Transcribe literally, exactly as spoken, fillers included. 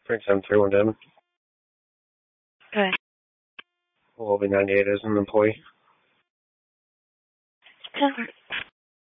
Frank seven three one Devon. Okay. Will be ninety-eight as an employee. Ten.